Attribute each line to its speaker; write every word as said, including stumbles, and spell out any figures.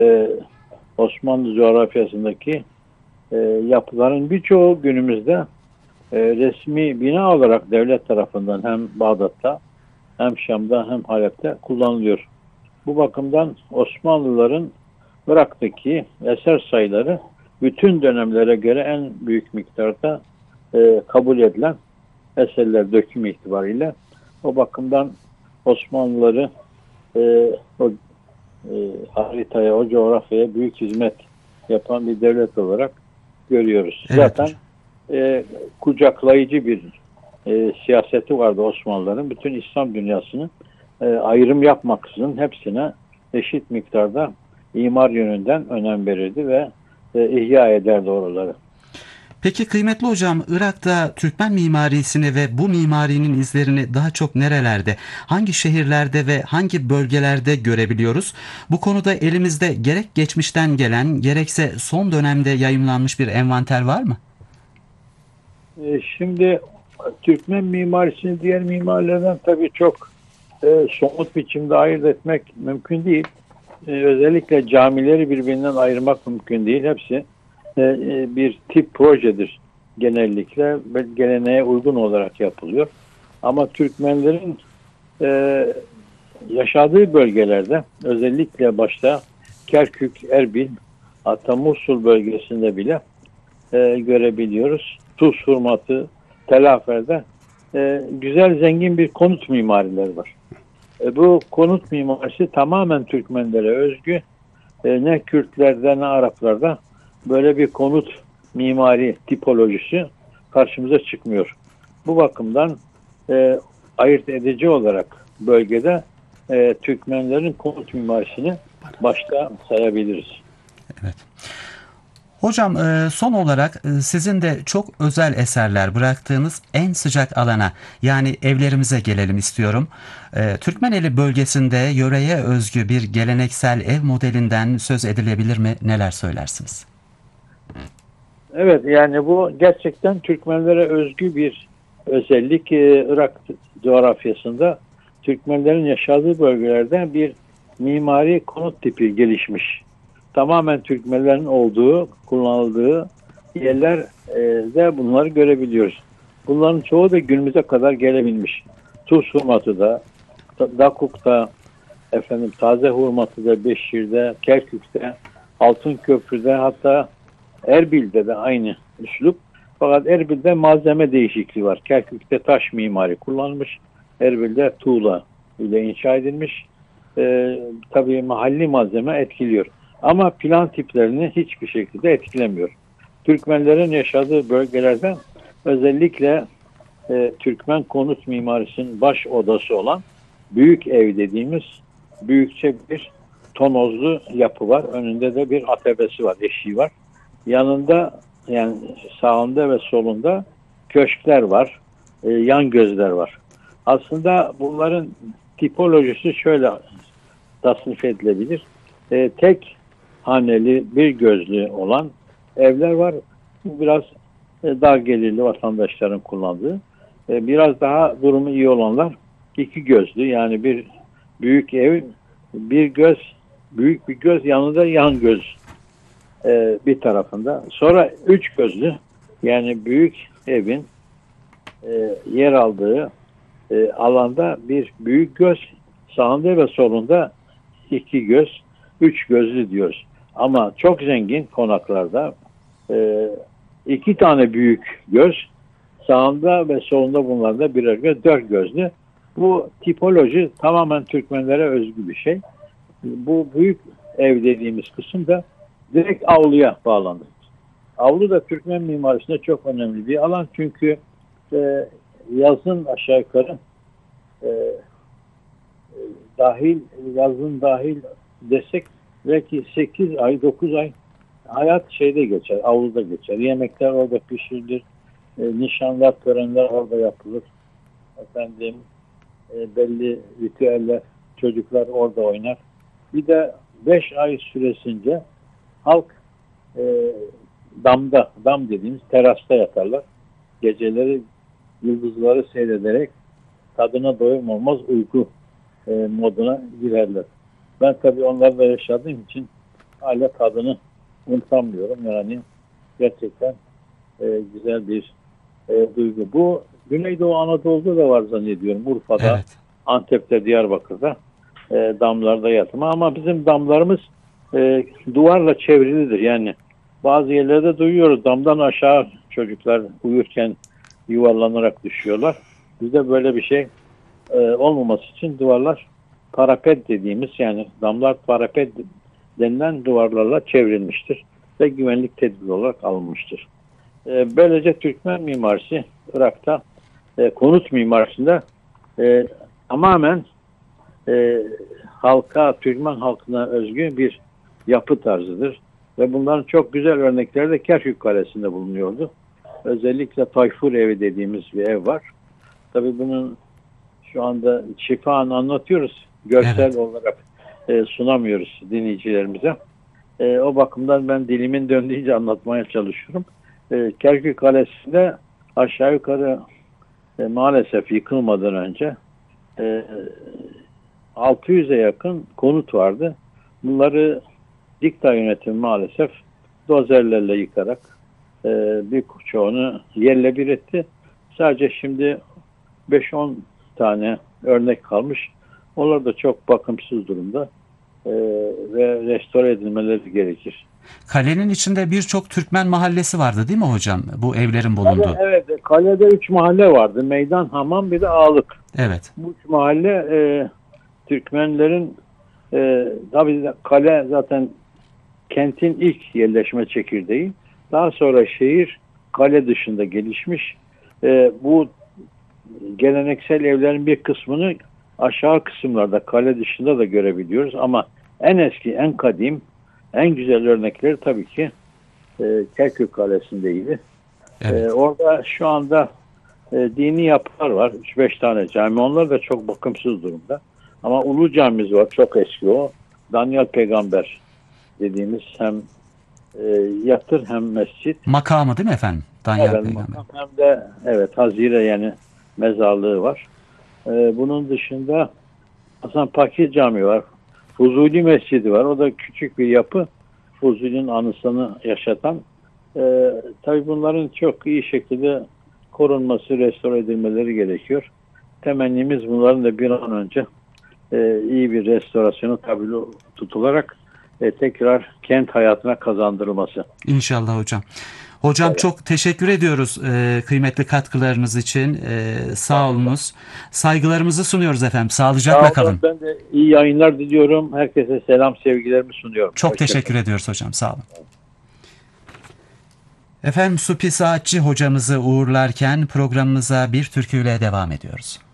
Speaker 1: e, Osmanlı coğrafyasındaki e, yapıların birçoğu günümüzde e, resmi bina olarak devlet tarafından hem Bağdat'ta hem Şam'da hem Halep'te kullanılıyor. Bu bakımdan Osmanlıların Irak'taki eser sayıları bütün dönemlere göre en büyük miktarda e, kabul edilen eserler dökümü itibariyle. O bakımdan Osmanlıları e, o e, haritaya, o coğrafyaya büyük hizmet yapan bir devlet olarak görüyoruz.
Speaker 2: Evet
Speaker 1: Zaten
Speaker 2: hocam.
Speaker 1: e, kucaklayıcı bir e, siyaseti vardı Osmanlıların. Bütün İslam dünyasını e, ayrım yapmaksızın hepsine eşit miktarda imar yönünden önem verirdi ve e, ihya ederdi oraları.
Speaker 2: Peki kıymetli hocam, Irak'ta Türkmen mimarisini ve bu mimarinin izlerini daha çok nerelerde, hangi şehirlerde ve hangi bölgelerde görebiliyoruz? Bu konuda elimizde gerek geçmişten gelen gerekse son dönemde yayımlanmış bir envanter var mı?
Speaker 1: E, şimdi Türkmen mimarisini diğer mimarilerden tabii çok e, somut biçimde ayırt etmek mümkün değil. E, özellikle camileri birbirinden ayırmak mümkün değil. Hepsi e, e, bir tip projedir genellikle ve geleneğe uygun olarak yapılıyor. Ama Türkmenlerin e, yaşadığı bölgelerde özellikle başta Kerkük, Erbil, hatta Musul bölgesinde bile e, görebiliyoruz. Tuz hurmatı, Telafer'de e, güzel zengin bir konut mimarileri var. E, bu konut mimarisi tamamen Türkmenlere özgü. E, ne Kürtlerde ne Araplarda böyle bir konut mimari tipolojisi karşımıza çıkmıyor. Bu bakımdan e, ayırt edici olarak bölgede e, Türkmenlerin konut mimarisini başta sayabiliriz.
Speaker 2: Evet. Hocam e, son olarak e, sizin de çok özel eserler bıraktığınız en sıcak alana, yani evlerimize gelelim istiyorum. E, Türkmeneli bölgesinde yöreye özgü bir geleneksel ev modelinden söz edilebilir mi? Neler söylersiniz?
Speaker 1: Evet, yani bu gerçekten Türkmenlere özgü bir özellik. Ee, Irak coğrafyasında Türkmenlerin yaşadığı bölgelerde bir mimari konut tipi gelişmiş. Tamamen Türkmenlerin olduğu, kullanıldığı yerlerde bunları görebiliyoruz. Bunların çoğu da günümüze kadar gelebilmiş. Tuz Hurmatı'da, Dakuk'ta, efendim Taze Hurmatı'da, Beşir'de, Kerkük'te, Altınköprü'de, hatta Erbil'de de aynı üslup. Fakat Erbil'de malzeme değişikliği var. Kerkük'te taş mimari kullanılmış. Erbil'de tuğla ile inşa edilmiş. Ee, tabii mahalli malzeme etkiliyor. Ama plan tiplerini hiçbir şekilde etkilemiyor. Türkmenlerin yaşadığı bölgelerde özellikle e, Türkmen konut mimarisinin baş odası olan büyük ev dediğimiz büyükçe bir tonozlu yapı var. Önünde de bir atebesi var, eşiği var. Yanında, yani sağında ve solunda köşkler var, e, yan gözler var. Aslında bunların tipolojisi şöyle tasnif edilebilir. E, tek haneli bir gözlü olan evler var. Bu biraz e, dar gelirli vatandaşların kullandığı. E, biraz daha durumu iyi olanlar iki gözlü, yani bir büyük ev, bir göz, büyük bir göz, yanında yan göz e, bir tarafında. Sonra üç gözlü, yani büyük evin e, yer aldığı e, alanda bir büyük göz, sağında ve solunda iki göz, üç gözlü diyoruz. Ama çok zengin konaklarda e, iki tane büyük göz, sağında ve solunda bunlarda birer göz, dört gözlü. Bu tipoloji tamamen Türkmenlere özgü bir şey. Bu büyük ev dediğimiz kısım da direkt avluya bağlanır. Avlu da Türkmen mimarisinde çok önemli bir alan, çünkü e, yazın aşağı yukarı e, dahil, yazın dahil desek belki sekiz ay, dokuz ay hayat şeyde geçer, avluda geçer. Yemekler orada pişirilir, e, nişanlar, törenler orada yapılır. Efendim, e, belli ritüeller, çocuklar orada oynar. Bir de beş ay süresince halk e, damda, dam dediğimiz terasta yatarlar. Geceleri yıldızları seyrederek tadına doyum olmaz uyku e, moduna girerler. Ben tabii onlarla yaşadığım için hala tadını unutamıyorum. Yani gerçekten e, güzel bir e, duygu. Bu Güneydoğu Anadolu'da da var zannediyorum. Urfa'da,
Speaker 2: Evet.
Speaker 1: Antep'te, Diyarbakır'da e, damlarda yatma. Ama bizim damlarımız e, duvarla çevrilidir. Yani bazı yerlerde duyuyoruz. Damdan aşağı çocuklar uyurken yuvarlanarak düşüyorlar. Bizde böyle bir şey e, olmaması için duvarlar parapet dediğimiz, yani damlar parapet denilen duvarlarla çevrilmiştir ve güvenlik tedbiri olarak alınmıştır. E, böylece Türkmen mimarisi Irak'ta e, konut mimarisinde e, tamamen e, halka, Türkmen halkına özgü bir yapı tarzıdır. Ve bunların çok güzel örnekleri de Kerkük Kalesi'nde bulunuyordu. Özellikle Tayfur Evi dediğimiz bir ev var. Tabii bunun şu anda şifaen anlatıyoruz. Görsel
Speaker 2: Evet.
Speaker 1: olarak e, sunamıyoruz dinleyicilerimize. E, o bakımdan ben dilimin döndüğünce anlatmaya çalışıyorum. E, Kerkük Kalesi'nde aşağı yukarı e, maalesef yıkılmadan önce e, altı yüze yakın konut vardı. Bunları dikta yönetimi maalesef dozerlerle yıkarak e, bir çoğunu yerle bir etti. Sadece şimdi beş on tane örnek kalmış. Onlar da çok bakımsız durumda e, ve restore edilmeleri gerekir.
Speaker 2: Kalenin içinde birçok Türkmen mahallesi vardı değil mi hocam? Bu evlerin bulunduğu.
Speaker 1: Evet, evet, kalede üç mahalle vardı. Meydan, hamam, bir de ağlık.
Speaker 2: Evet.
Speaker 1: Bu üç mahalle e, Türkmenlerin e, tabii kale zaten kentin ilk yerleşme çekirdeği. Daha sonra şehir kale dışında gelişmiş. E, bu geleneksel evlerin bir kısmını aşağı kısımlarda kale dışında da görebiliyoruz. Ama en eski, en kadim, en güzel örnekleri tabii ki e, Kerkük Kalesi'ndeydi.
Speaker 2: Evet.
Speaker 1: E, orada şu anda e, dini yapılar var. üç beş tane cami. Onlar da çok bakımsız durumda. Ama Ulu Camimiz var. Çok eski o. Daniel Peygamber dediğimiz hem e, yatır hem mescit.
Speaker 2: Makamı değil mi efendim? Danyal
Speaker 1: Evet,
Speaker 2: Peygamber.
Speaker 1: makam hem de evet Hazire, yani mezarlığı var. E, bunun dışında Hasan Pakir Camii var. Fuzuli Mescidi var. O da küçük bir yapı. Fuzuli'nin anısını yaşatan. E, tabii bunların çok iyi şekilde korunması, restore edilmeleri gerekiyor. Temennimiz bunların da bir an önce e, iyi bir restorasyonu tabi tutularak e, tekrar kent hayatına kazandırılması.
Speaker 2: İnşallah hocam. Hocam
Speaker 1: Evet.
Speaker 2: çok teşekkür ediyoruz e, kıymetli katkılarınız için. E, sağ olunuz. Saygılarımızı sunuyoruz efendim. Sağlıcakla
Speaker 1: Sağ olun.
Speaker 2: kalın.
Speaker 1: Ben de iyi yayınlar diliyorum. Herkese selam, sevgilerimi sunuyorum.
Speaker 2: Çok
Speaker 1: Hoşça
Speaker 2: teşekkür
Speaker 1: kalın.
Speaker 2: ediyoruz hocam. Sağ olun. Efendim Supi Saatçi hocamızı uğurlarken programımıza bir türküyle devam ediyoruz.